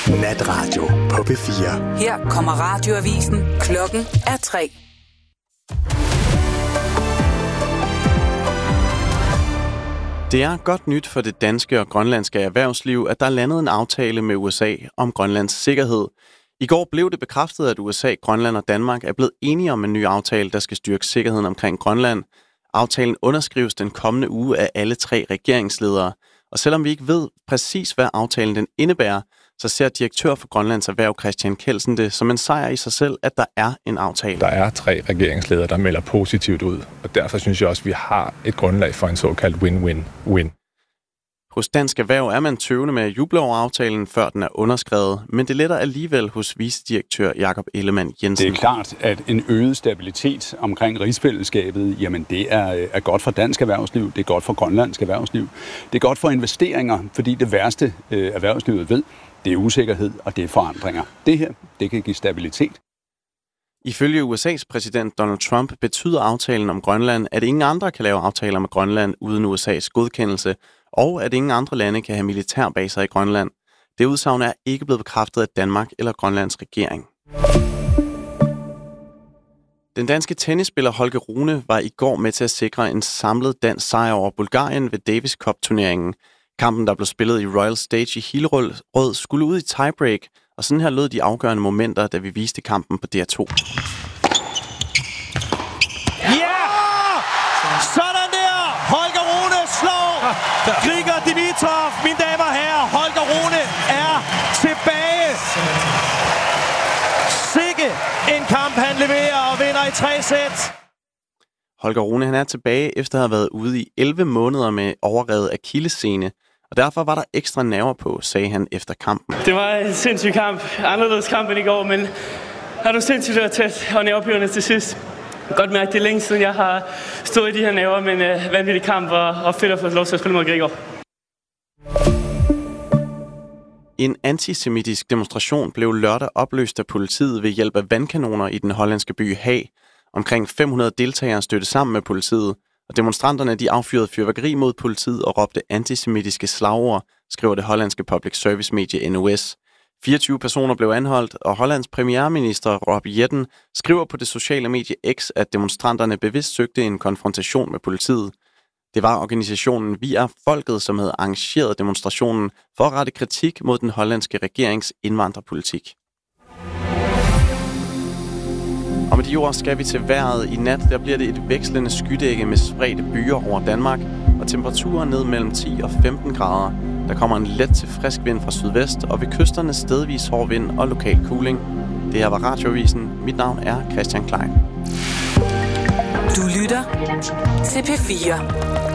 Natradio på P4. Her kommer radioavisen. Klokken er 3. Det er godt nyt for det danske og grønlandske erhvervsliv, at der er landet en aftale med USA om Grønlands sikkerhed. I går blev det bekræftet, at USA, Grønland og Danmark er blevet enige om en ny aftale, der skal styrke sikkerheden omkring Grønland. Aftalen underskrives den kommende uge af alle 3 regeringsledere. Og selvom vi ikke ved præcis, hvad aftalen den indebærer, så ser direktør for Grønlands Erhverv Christian Kelsen det som en sejr i sig selv, at der er en aftale. Der er 3 regeringsledere, der melder positivt ud, og derfor synes jeg også, at vi har et grundlag for en såkaldt win-win-win. Hos Dansk Erhverv er man tøvende med at juble over aftalen, før den er underskrevet, men det letter alligevel hos vicedirektør Jakob Ellemann Jensen. Det er klart, at en øget stabilitet omkring rigsfællesskabet, jamen det er godt for dansk erhvervsliv, det er godt for grønlandsk erhvervsliv, det er godt for investeringer, fordi det værste erhvervslivet ved, det er usikkerhed og det er forandringer. Det her, det kan give stabilitet. Ifølge USA's præsident Donald Trump betyder aftalen om Grønland, at ingen andre kan lave aftaler med Grønland uden USA's godkendelse, og at ingen andre lande kan have militærbaser i Grønland. Det udsagn er ikke blevet bekræftet af Danmark eller Grønlands regering. Den danske tennisspiller Holger Rune var i går med til at sikre en samlet dansk sejr over Bulgarien ved Davis Cup-turneringen. Kampen, der blev spillet i Royal Stage i Hillerød, skulle ud i tiebreak, og sådan her lød de afgørende momenter, da vi viste kampen på DR2. Ja! Sådan der! Holger Rune slår Grigor Dimitrov. Mine damer og herrer, Holger Rune er tilbage. Sikke en kamp, han leverer og vinder i 3 sæt. Holger Rune han er tilbage efter at have været ude i 11 måneder med overrevet akillessene, og derfor var der ekstra nerver på, sagde han efter kampen. Det var en sindssyg kamp. Anderledes kamp end i går, men har du sindssygt været tæt og nervepirrende til sidst. Jeg kan godt mærke, det er længe siden, jeg har stået i de her nerver, men vanvittig kamp og fedt at få lov til at spille mod Grigor. En antisemitisk demonstration blev lørdag opløst af politiet ved hjælp af vandkanoner i den hollandske by Haag. Omkring 500 deltagere stødte sammen med politiet, og demonstranterne de affyrede fyrværkeri mod politiet og råbte antisemitiske slagord, skriver det hollandske public service medie NOS. 24 personer blev anholdt, og Hollands premierminister Rob Jetten skriver på det sociale medie X, at demonstranterne bevidst søgte en konfrontation med politiet. Det var organisationen Vi er Folket, som havde arrangeret demonstrationen for at rette kritik mod den hollandske regerings indvandrerpolitik. Og med de ord skal vi til vejret. I nat der bliver det et vekslende skydække med spredte byer over Danmark, og temperaturer ned mellem 10 og 15 grader. Der kommer en let til frisk vind fra sydvest, og ved kysterne stedvis hård vind og lokal kuling. Det her var Radioavisen. Mit navn er Christian Klein. Du lytter til P4.